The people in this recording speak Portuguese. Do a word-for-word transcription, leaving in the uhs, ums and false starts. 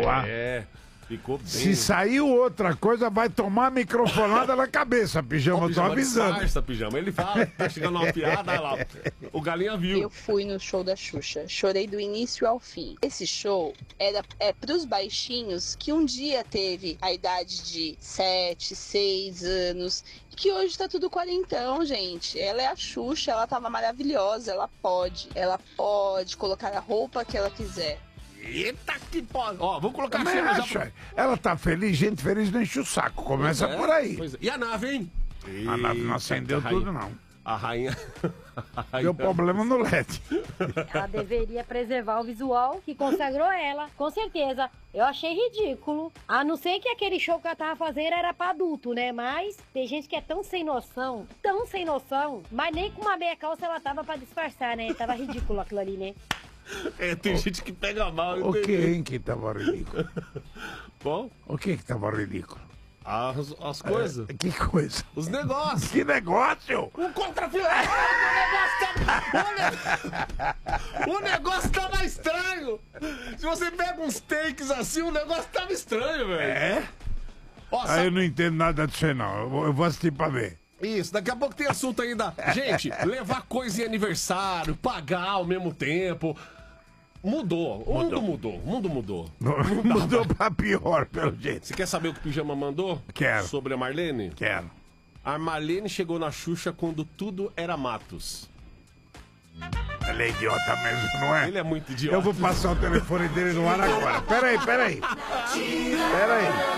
boa. É, ficou bem. Se saiu outra coisa, vai tomar microfonada na cabeça, Pijama. Eu tô avisando. Disfarça, Pijama. Ele fala que tá chegando uma piada, olha lá. O Galinha viu. Eu fui no show da Xuxa. Chorei do início ao fim. Esse show era é, pros baixinhos que um dia teve a idade de sete, seis anos. E que hoje tá tudo quarentão, gente. Ela é a Xuxa, ela tava maravilhosa. Ela pode. Ela pode colocar a roupa que ela quiser. Eita que pode. Ó, vamos colocar a Também cena acho. já. Ela tá feliz, gente feliz não enche o saco. Começa Pois é, por aí. pois é. E a nave, hein? A nave não acendeu Eita, a tudo, rainha- não. A rainha... a rainha- Deu problema no L E D. Ela deveria preservar o visual que consagrou ela, com certeza. Eu achei ridículo. A não ser que aquele show que ela tava fazendo era pra adulto, né? Mas tem gente que é tão sem noção, tão sem noção, mas nem com uma meia calça ela tava pra disfarçar, né? Tava ridículo aquilo ali, né? É, tem gente que pega mal. O que, entendeu? hein, que tava ridículo? Bom, O que que tava ridículo? as, as coisas. É, que coisa? Os negócios. Que negócio? O contrafilé. O negócio tá... O, ne- o negócio tava estranho. Se você pega uns takes assim, o negócio tava estranho, velho. É? Ó, Aí sabe- eu não entendo nada disso aí, não. Eu vou, eu vou assistir pra ver. Isso, daqui a pouco tem assunto ainda. Gente, levar coisa em aniversário, pagar ao mesmo tempo. Mudou. O mundo mudou. O mundo mudou. Mudou pra pior, pelo jeito. Você quer saber o que o Pijama mandou? Quero. Sobre a Marlene? Quero. A Marlene chegou na Xuxa quando tudo era matos. Ele é idiota mesmo, não é? Ele é muito idiota. Eu vou passar o telefone dele no ar agora. Peraí, peraí. Peraí.